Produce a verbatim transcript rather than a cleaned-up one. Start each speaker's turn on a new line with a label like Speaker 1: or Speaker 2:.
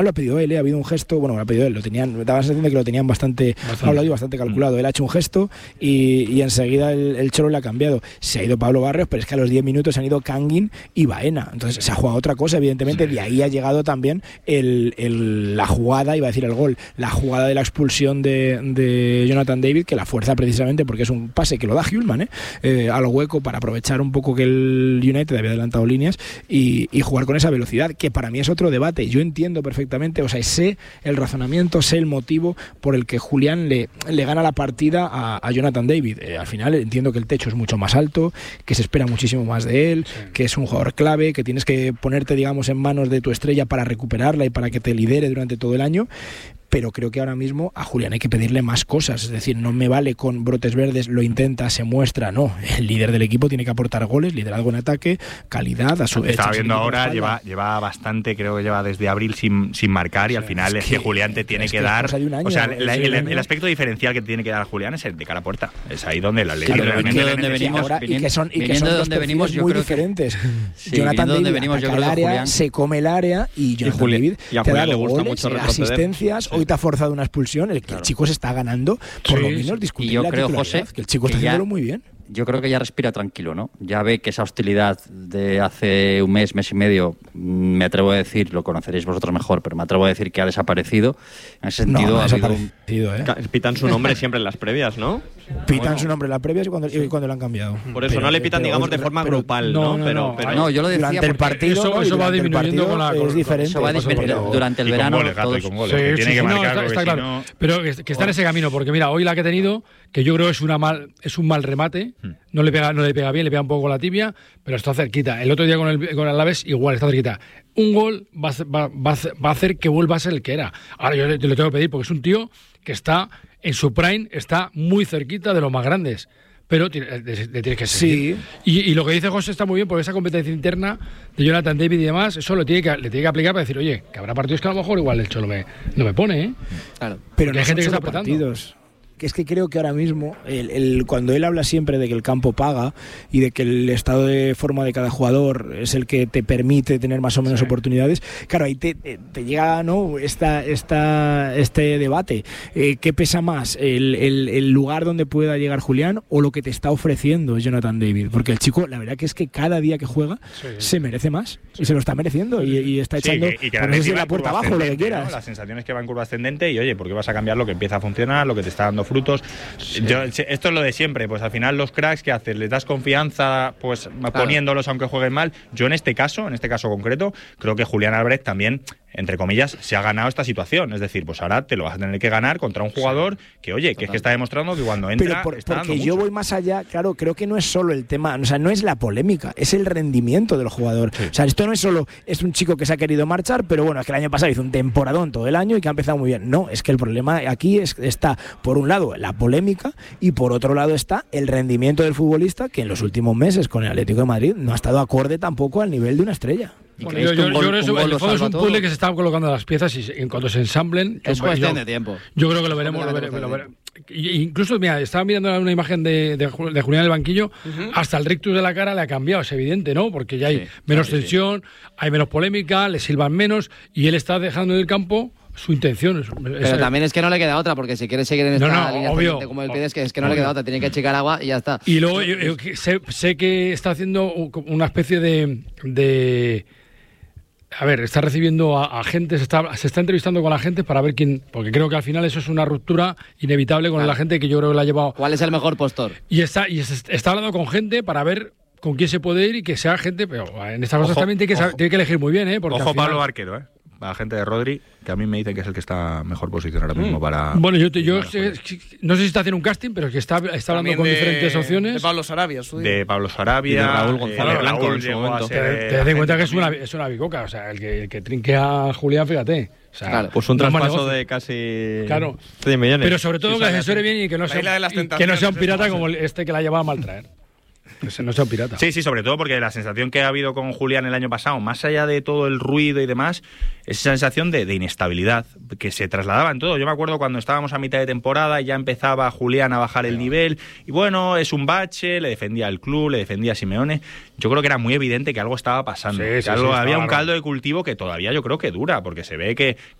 Speaker 1: lo ha pedido él, ¿eh? Ha habido un gesto, bueno, lo ha pedido él, lo tenían, daba la sensación de que lo tenían bastante, bastante. hablado y bastante calculado. Él ha hecho un gesto y, y enseguida el, el Cholo le ha cambiado. Se ha ido Pablo Barrios, pero es que a los diez minutos han ido Kangin y Baena. Entonces se ha jugado otra cosa, evidentemente, sí. De ahí ha llegado también el, el, la jugada, iba a decir el gol, la jugada de la expulsión de, de Jonathan David, que la fuerza precisamente porque es un pase que lo da Hjulman, ¿eh? Eh, a lo hueco para aprovechar un poco que el United había adelantado líneas y, y jugar con esa velocidad, que para mí es otro debate. Yo entiendo perfectamente, o sea, sé el razonamiento, sé el motivo por el que Julián le, le gana la partida a, a Jonathan David. Eh, al final entiendo que el techo es mucho más alto, que se espera muchísimo más de él, sí. Que es un jugador clave, que tienes que ponerte, digamos, en manos de tu estrella para recuperarla y para que te lidere durante todo el año. Pero creo que ahora mismo a Julián hay que pedirle más cosas, es decir, no me vale con brotes verdes, lo intenta, se muestra, no, el líder del equipo tiene que aportar goles, liderazgo en ataque, calidad, a su vez.
Speaker 2: Estaba viendo ahora, lleva, lleva bastante, creo que lleva desde abril sin, sin marcar y al final es que, es que Julián te tiene que, que dar, año, o sea, la, el, el aspecto diferencial que tiene que dar Julián es el de cara a puerta, es ahí donde la ley
Speaker 3: claro, realmente de donde venimos, ahora,
Speaker 1: y que son, y que son de donde venimos yo muy creo diferentes. Que, sí, Jonathan David venimos, yo el área, Julián, se come el área y Jonathan y David
Speaker 4: y a
Speaker 1: te
Speaker 4: Julián
Speaker 1: da
Speaker 4: le gusta
Speaker 1: goles,
Speaker 4: mucho
Speaker 1: asistencias, hoy te ha forzado una expulsión. El, claro. el chico se está ganando por sí, lo menos discutir
Speaker 3: y yo creo, José,
Speaker 1: que el chico está haciéndolo muy bien.
Speaker 3: Yo creo que ya respira tranquilo, ¿no? Ya ve que esa hostilidad de hace un mes, mes y medio, me atrevo a decir, lo conoceréis vosotros mejor, pero me atrevo a decir que ha desaparecido. En ese sentido,
Speaker 1: no, no
Speaker 3: ha habido un...
Speaker 1: ¿eh?
Speaker 4: Pitan su nombre siempre en las previas, ¿no?
Speaker 1: Pitan bueno. su nombre en las previas y cuando, y cuando lo han cambiado.
Speaker 4: Por eso pero, no le pitan, pero, digamos, de forma pero, grupal, ¿no?
Speaker 3: No, no,
Speaker 4: pero,
Speaker 3: no,
Speaker 4: pero,
Speaker 3: no, yo lo decía
Speaker 1: durante el partido,
Speaker 5: eso,
Speaker 1: ¿no?
Speaker 5: eso va disminuyendo con la
Speaker 1: es diferente.
Speaker 3: Eso va disminuyendo durante el
Speaker 2: y
Speaker 3: verano.
Speaker 2: Con goles, gato, y con goles,
Speaker 5: sí,
Speaker 2: que
Speaker 5: sí,
Speaker 2: tiene
Speaker 5: sí,
Speaker 2: que
Speaker 5: no,
Speaker 2: marcar,
Speaker 5: está, está claro.
Speaker 2: Si no...
Speaker 5: Pero que, que está en ese camino, porque mira, hoy la que ha tenido, que yo creo es una mal, es un mal remate, hmm. no le pega, no le pega bien, le pega un poco con la tibia, pero está cerquita. El otro día con el con el Alavés igual está cerquita. Un gol va, va, va, va a hacer que vuelva a ser el que era. Ahora yo le, yo le tengo que pedir porque es un tío que está en su prime, está muy cerquita de los más grandes. Pero le, le tienes que seguir.
Speaker 1: Sí.
Speaker 5: Y, y lo que dice José está muy bien, porque esa competencia interna de Jonathan David y demás, eso lo tiene que, le tiene que aplicar para decir, oye, que habrá partidos que a lo mejor igual el Cholo me, no me pone, ¿eh?
Speaker 1: Claro. Pero no
Speaker 5: hay gente que está
Speaker 1: apretando. Partidos. Que es que creo que ahora mismo, el, el, cuando él habla siempre de que el campo paga y de que el estado de forma de cada jugador es el que te permite tener más o menos sí. oportunidades, claro, ahí te, te, te llega, ¿no?, esta, esta, este debate. Eh, ¿Qué pesa más? El, el, ¿El lugar donde pueda llegar Julián o lo que te está ofreciendo Jonathan David? Porque el chico, la verdad que es que cada día que juega sí. se merece más sí. y se lo está mereciendo y, y está echando
Speaker 2: sí, y que, y que
Speaker 1: por la, la puerta abajo, lo que quieras.
Speaker 2: ¿no? La sensación es que va en curva ascendente y oye, ¿por qué vas a cambiar lo que empieza a funcionar, lo que te está dando frutos? Sí. Yo, esto es lo de siempre, pues al final los cracks, ¿qué haces? Les das confianza pues claro. poniéndolos aunque jueguen mal. Yo en este caso, en este caso concreto, creo que Julián Álvarez también, entre comillas, se ha ganado esta situación. Es decir, pues ahora te lo vas a tener que ganar contra un jugador que, oye, que Total. es que está demostrando que cuando entra
Speaker 1: Pero por,
Speaker 2: está
Speaker 1: porque
Speaker 2: dando
Speaker 1: yo
Speaker 2: mucho.
Speaker 1: voy más allá, claro, creo que no es solo el tema, o sea, no es la polémica, es el rendimiento del jugador. Sí. O sea, esto no es solo, es un chico que se ha querido marchar, pero bueno, es que el año pasado hizo un temporadón todo el año y que ha empezado muy bien. No, es que el problema aquí es, está, por un lado, la polémica y por otro lado está el rendimiento del futbolista, que en los últimos meses con el Atlético de Madrid no ha estado acorde tampoco al nivel de una estrella.
Speaker 5: Bueno, yo, yo, yo creo que eso, en el fondo es un puzzle que se están colocando las piezas y en cuanto se ensamblen...
Speaker 3: Es
Speaker 5: yo,
Speaker 3: cuestión
Speaker 5: yo,
Speaker 3: de tiempo.
Speaker 5: Yo creo que lo veremos. Lo veremos, lo veremos. Incluso, mira, estaba mirando una imagen de, de, de Julián en el banquillo, uh-huh. hasta el rictus de la cara le ha cambiado, es evidente, ¿no? Porque ya hay sí, menos claro, tensión, sí. hay menos polémica, le silban menos y él está dejando en el campo su intención. Es,
Speaker 6: Pero es, también es que no le queda otra, porque si quiere seguir en esta
Speaker 5: no, no,
Speaker 6: línea
Speaker 5: obvio,
Speaker 6: como él pide, es que, es que no
Speaker 5: obvio.
Speaker 6: le queda otra, tiene que achicar agua y ya está.
Speaker 5: Y luego yo, yo, sé, sé que está haciendo una especie de... de A ver, está recibiendo a, a gente, se está, se está entrevistando con la gente para ver quién... Porque creo que al final eso es una ruptura inevitable con claro. la gente que yo creo que la ha llevado...
Speaker 6: ¿Cuál es el mejor postor?
Speaker 5: Y está, y está hablando con gente para ver con quién se puede ir y que sea gente... Pero en estas cosas también tiene que, saber, tiene que elegir muy bien, ¿eh? Porque
Speaker 2: ojo
Speaker 5: al final...
Speaker 2: Pablo Barquero, ¿eh? La gente de Rodri, que a mí me dicen que es el que está mejor posicionado ahora mismo mm. para...
Speaker 5: Bueno, yo, te, yo sé, no sé si está haciendo un casting, pero que está, está hablando con de, diferentes opciones.
Speaker 7: De Pablo Sarabia, su
Speaker 2: De Pablo Sarabia,
Speaker 4: y de Raúl González
Speaker 2: eh,
Speaker 4: Blanco
Speaker 2: Raúl
Speaker 4: en su momento.
Speaker 5: Te, te das cuenta que es una, es una bicoca, o sea, el que, el que trinquea a Julián, fíjate. O sea,
Speaker 4: claro, pues un traspaso de casi
Speaker 5: claro.
Speaker 4: cien millones.
Speaker 5: Pero sobre todo sí, que asesore bien y que no sea, y que no sea un pirata como este que la llevaba a mal traer. Que no sea un pirata.
Speaker 2: Sí, sí, sobre todo porque la sensación que ha habido con Julián el año pasado, más allá de todo el ruido y demás, es esa sensación de, de inestabilidad que se trasladaba en todo. Yo me acuerdo cuando estábamos a mitad de temporada y ya empezaba Julián a bajar el nivel y bueno, es un bache, le defendía al club, le defendía a Simeone. Yo creo que era muy evidente que algo estaba pasando.
Speaker 5: Sí,
Speaker 2: que
Speaker 5: sí,
Speaker 2: algo,
Speaker 5: sí,
Speaker 2: había un
Speaker 5: claro.
Speaker 2: caldo de cultivo que todavía yo creo que dura, porque se ve que,